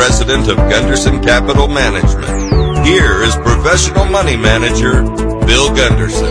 President of Gunderson Capital Management. Here is Professional Money Manager, Bill Gunderson.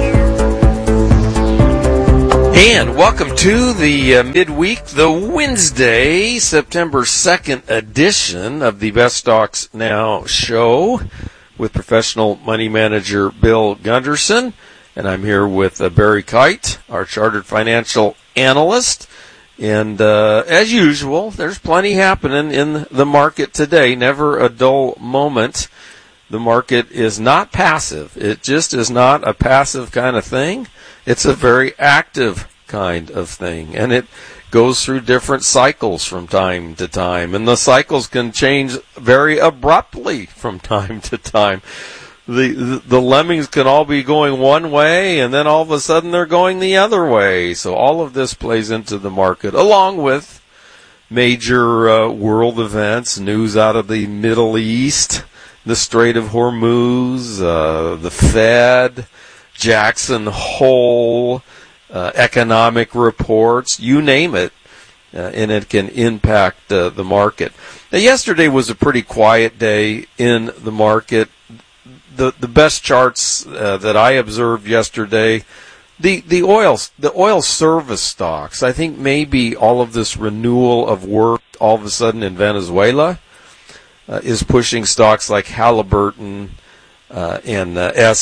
And welcome to the midweek, the Wednesday, September 2nd edition of the Best Stocks Now show with Professional Money Manager Bill Gunderson. And I'm here with Barry Kite, our Chartered Financial Analyst. And as usual, there's plenty happening in the market today. Never a dull moment. The market is not passive. It just is not a passive kind of thing. It's a very active kind of thing. And it goes through different cycles from time to time. And the cycles can change very abruptly from time to time. The lemmings can all be going one way, and then all of a sudden they're going the other way. So all of this plays into the market, along with major world events, news out of the Middle East, the Strait of Hormuz, the Fed, Jackson Hole, economic reports, you name it, and it can impact the market. Now, yesterday was a pretty quiet day in the market. The best charts that I observed yesterday, the oil service stocks. I think maybe all of this renewal of work all of a sudden in Venezuela is pushing stocks like Halliburton and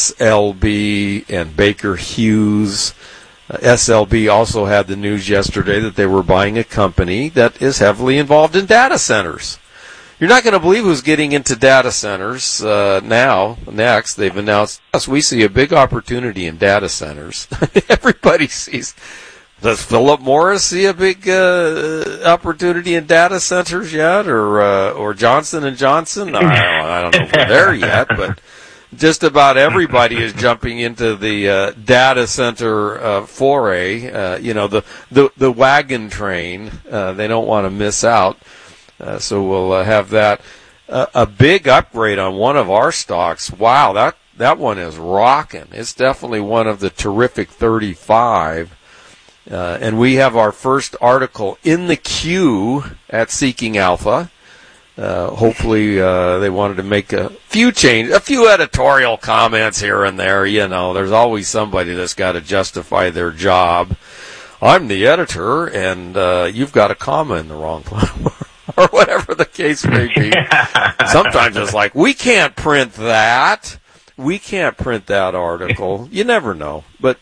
SLB and Baker Hughes. SLB also had the news yesterday that they were buying a company that is heavily involved in data centers. You're not going to believe who's getting into data centers now. Next, they've announced, yes, we see a big opportunity in data centers. Everybody sees. Does Philip Morris see a big opportunity in data centers yet, or Johnson & Johnson? I don't know if we're there yet, but just about everybody is jumping into the data center foray. The wagon train. They don't want to miss out. So we'll have that. A big upgrade on one of our stocks. Wow, that one is rocking. It's definitely one of the terrific 35. And we have our first article in the queue at Seeking Alpha. Hopefully they wanted to make a few editorial comments here and there. You know, there's always somebody that's got to justify their job. I'm the editor, and you've got a comma in the wrong place. Or whatever the case may be. Sometimes it's like, we can't print that. We can't print that article. You never know. But,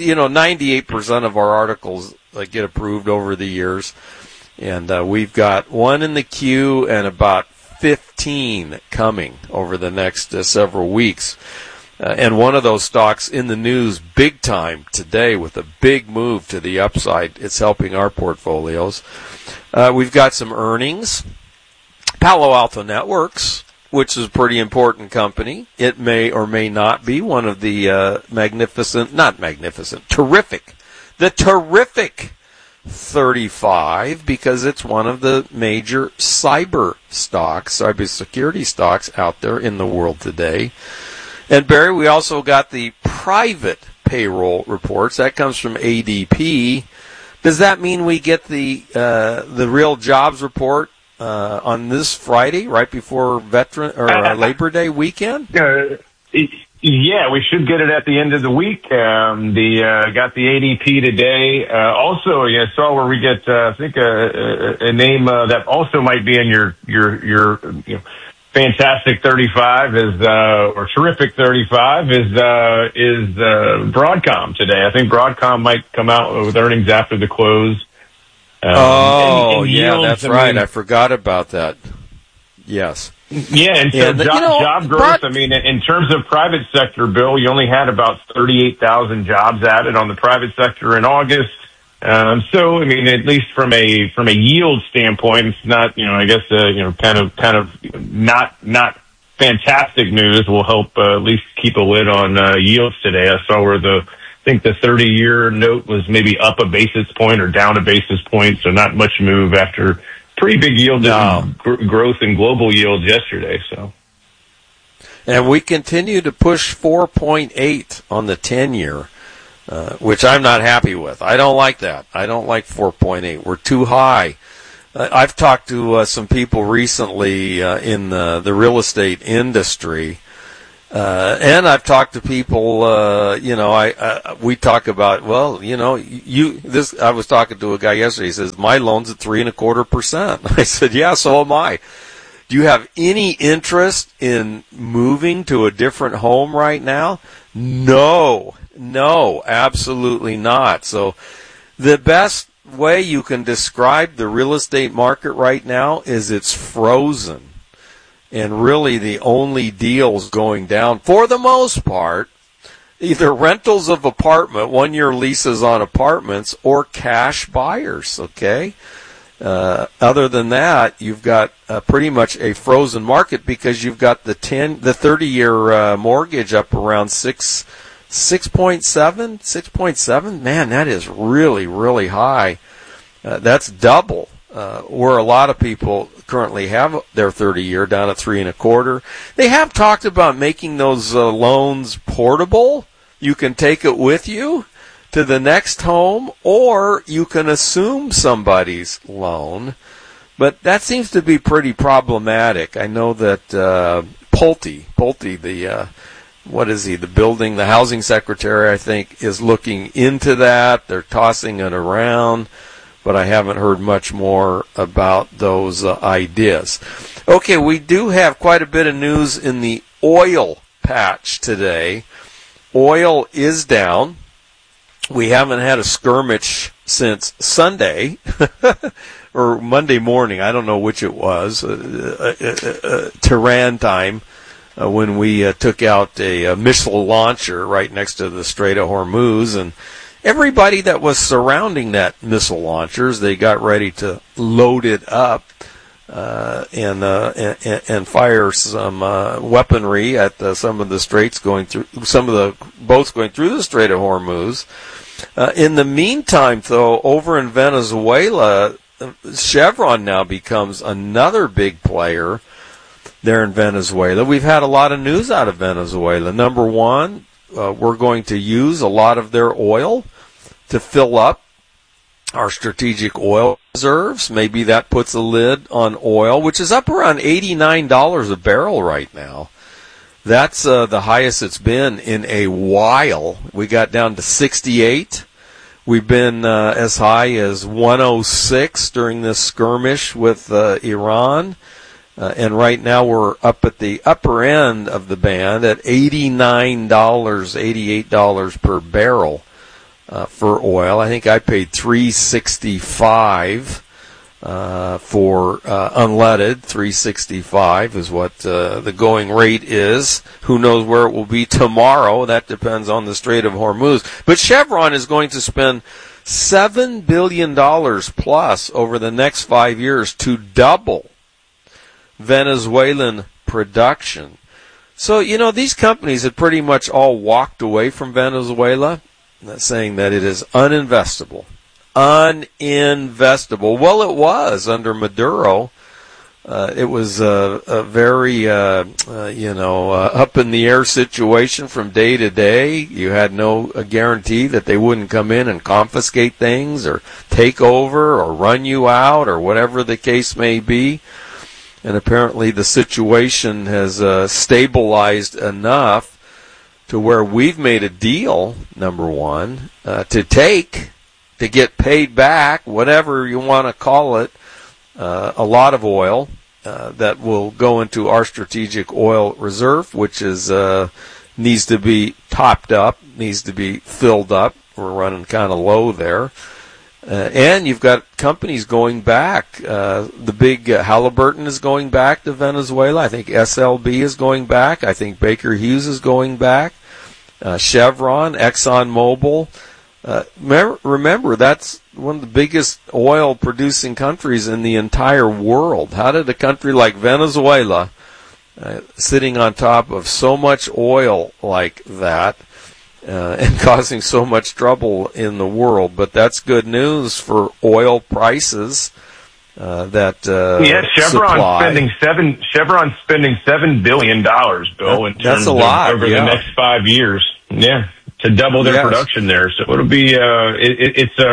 98% of our articles get approved over the years. And we've got one in the queue and about 15 coming over the next several weeks. And one of those stocks in the news big time today with a big move to the upside. It's helping our portfolios. We've got some earnings. Palo Alto Networks, which is a pretty important company. It may or may not be one of the terrific 35, because it's one of the major cybersecurity stocks out there in the world today. And Barry, we also got the private payroll reports. That comes from ADP. Does that mean we get the real jobs report on this Friday, right before Labor Day weekend? Yeah, we should get it at the end of the week. Got the ADP today. Also, I saw where we get I think a name that also might be in your fantastic 35 or terrific 35 is Broadcom today. I think Broadcom might come out with earnings after the close. Yields, that's right. I forgot about that. Yes. Yeah, and so job growth, in terms of private sector, Bill, you only had about 38,000 jobs added on the private sector in August. So, at least from a yield standpoint, it's not, kind of not fantastic news. Will help at least keep a lid on yields today. I saw where I think the 30-year note was maybe up a basis point or down a basis point, so not much move after pretty big yield growth in global yields yesterday. So, and we continue to push 4.8 on the 10-year. Which I'm not happy with. I don't like that. I don't like 4.8. We're too high. I've talked to some people recently in the real estate industry, and I've talked to people. We talk about, well, I was talking to a guy yesterday. He says my loan's at 3.25%. I said, yeah, so am I. Do you have any interest in moving to a different home right now? No, absolutely not. So the best way you can describe the real estate market right now is it's frozen. And really the only deals going down, for the most part, either rentals of apartment, 1-year leases on apartments, or cash buyers, okay? Other than that, you've got pretty much a frozen market because you've got the 30-year mortgage up around 6.7. Man, that is really, really high. That's double where a lot of people currently have their 30-year down at 3.25. They have talked about making those loans portable. You can take it with you to the next home, or you can assume somebody's loan. But that seems to be pretty problematic. I know that Pulte, the the housing secretary, I think, is looking into that. They're tossing it around, but I haven't heard much more about those ideas. Okay, we do have quite a bit of news in the oil patch today. Oil is down. We haven't had a skirmish since Sunday or Monday morning. I don't know which it was, Tehran time, when we took out a missile launcher right next to the Strait of Hormuz, and everybody that was surrounding that missile launchers, they got ready to load it up and fire some weaponry at some of the straits some of the boats going through the Strait of Hormuz. In the meantime, though, over in Venezuela, Chevron now becomes another big player there in Venezuela. We've had a lot of news out of Venezuela. Number one, we're going to use a lot of their oil to fill up our strategic oil reserves. Maybe that puts a lid on oil, which is up around $89 a barrel right now. That's the highest it's been in a while. We got down to 68. We've been as high as 106 during this skirmish with Iran. And right now we're up at the upper end of the band at $89, $88 per barrel for oil. I think I paid $3.65 for unleaded. $3.65 is what the going rate is. Who knows where it will be tomorrow? That depends on the Strait of Hormuz. But Chevron is going to spend $7 billion plus over the next 5 years to double Venezuelan production. So, these companies had pretty much all walked away from Venezuela, saying that it is uninvestable. Well, it was under Maduro. It was a very, up in the air situation from day to day. You had no guarantee that they wouldn't come in and confiscate things or take over or run you out or whatever the case may be. And apparently the situation has stabilized enough to where we've made a deal, number one, to get paid back, whatever you want to call it, a lot of oil that will go into our strategic oil reserve, which is needs to be topped up, needs to be filled up. We're running kind of low there. And you've got companies going back. The big Halliburton is going back to Venezuela. I think SLB is going back. I think Baker Hughes is going back. Chevron, ExxonMobil. Remember, that's one of the biggest oil-producing countries in the entire world. How did a country like Venezuela, sitting on top of so much oil like that, and causing so much trouble in the world? But that's good news for oil prices. Chevron's spending $7 billion, Bill, in terms of over the next 5 years. Yeah, to double their production there. So it'll be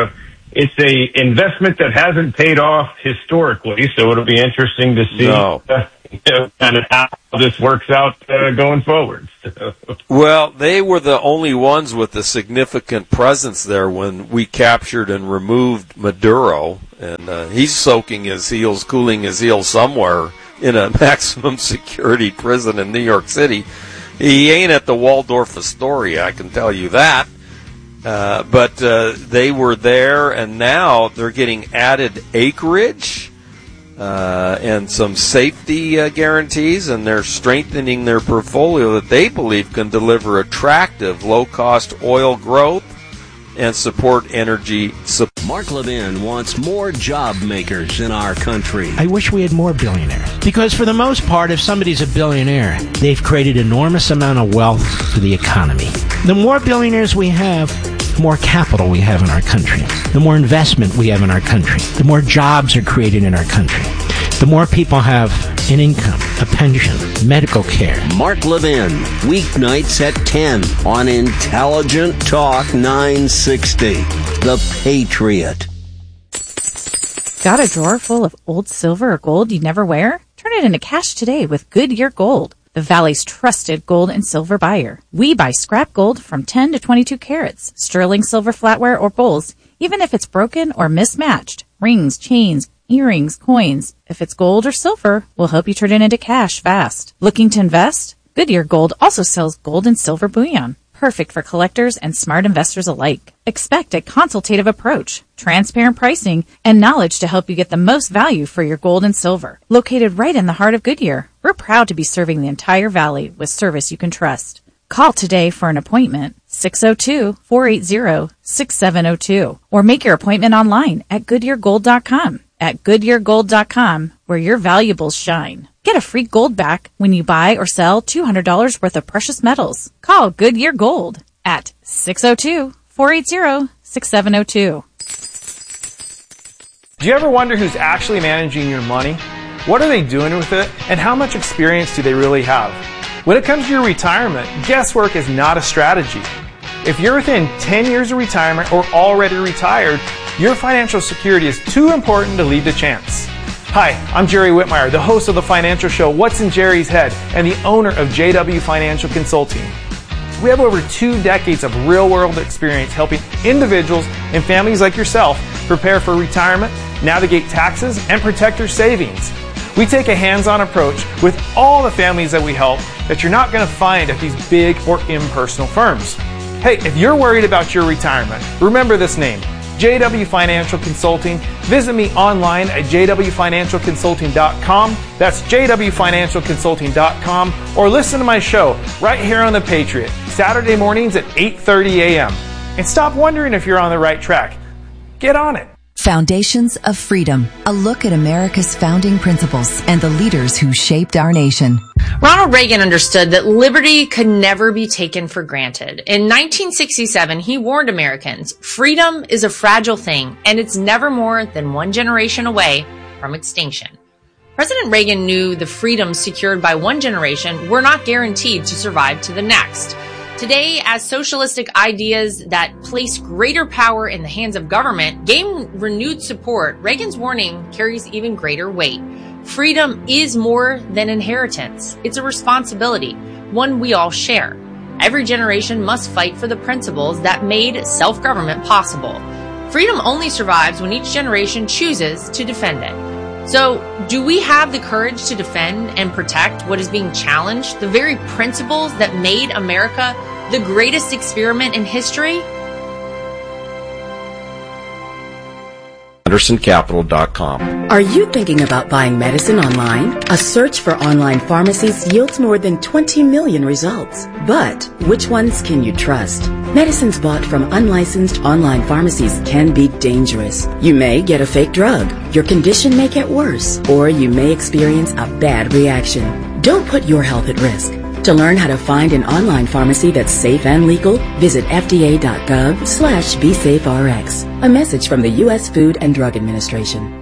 it's a investment that hasn't paid off historically, so it'll be interesting to see kind of how this works out going forward. Well, they were the only ones with a significant presence there when we captured and removed Maduro, and he's soaking his heels, cooling his heels somewhere in a maximum security prison in New York City. He ain't at the Waldorf Astoria, I can tell you that. But they were there, and now they're getting added acreage and some safety guarantees, and they're strengthening their portfolio that they believe can deliver attractive, low-cost oil growth and support energy supply. Mark Levin wants more job makers in our country. I wish we had more billionaires. Because for the most part, if somebody's a billionaire, they've created enormous amount of wealth for the economy. The more billionaires we have, the more capital we have in our country. The more investment we have in our country. The more jobs are created in our country. The more people have an income, a pension, medical care. Mark Levin, weeknights at 10 on Intelligent Talk 960. The Patriot. Got a drawer full of old silver or gold you never wear? Turn it into cash today with Goodyear Gold, the Valley's trusted gold and silver buyer. We buy scrap gold from 10 to 22 carats, sterling silver flatware or bowls, even if it's broken or mismatched. Rings, chains, earrings, coins. If it's gold or silver, we'll help you turn it into cash fast. Looking to invest? Goodyear Gold also sells gold and silver bullion. Perfect for collectors and smart investors alike. Expect a consultative approach, transparent pricing, and knowledge to help you get the most value for your gold and silver. Located right in the heart of Goodyear, we're proud to be serving the entire valley with service you can trust. Call today for an appointment, 602-480-6702, or make your appointment online at GoodyearGold.com. At GoodyearGold.com, where your valuables shine. Get a free gold back when you buy or sell $200 worth of precious metals. Call Goodyear Gold at 602-480-6702. Do you ever wonder who's actually managing your money? What are they doing with it? And how much experience do they really have? When it comes to your retirement, guesswork is not a strategy. If you're within 10 years of retirement or already retired, your financial security is too important to leave to chance. Hi, I'm Jerry Whitmire, the host of the financial show What's in Jerry's Head and the owner of JW Financial Consulting. We have over 2 decades of real-world experience helping individuals and families like yourself prepare for retirement, navigate taxes, and protect their savings. We take a hands-on approach with all the families that we help that you're not going to find at these big or impersonal firms. Hey, if you're worried about your retirement, remember this name, JW Financial Consulting. Visit me online at jwfinancialconsulting.com. That's jwfinancialconsulting.com. Or listen to my show right here on The Patriot, Saturday mornings at 8:30 a.m. And stop wondering if you're on the right track. Get on it. Foundations of Freedom, a look at America's founding principles and the leaders who shaped our nation. Ronald Reagan understood that liberty could never be taken for granted. In 1967, he warned Americans, freedom is a fragile thing, and it's never more than one generation away from extinction. President Reagan knew the freedoms secured by one generation were not guaranteed to survive to the next. Today, as socialistic ideas that place greater power in the hands of government gain renewed support, Reagan's warning carries even greater weight. Freedom is more than inheritance. It's a responsibility, one we all share. Every generation must fight for the principles that made self-government possible. Freedom only survives when each generation chooses to defend it. So, do we have the courage to defend and protect what is being challenged, the very principles that made America the greatest experiment in history? AndersonCapital.com. Are you thinking about buying medicine online? A search for online pharmacies yields more than 20 million results. But which ones can you trust? Medicines bought from unlicensed online pharmacies can be dangerous. You may get a fake drug, your condition may get worse, or you may experience a bad reaction. Don't put your health at risk. To learn how to find an online pharmacy that's safe and legal, visit fda.gov/BeSafeRx. A message from the U.S. Food and Drug Administration.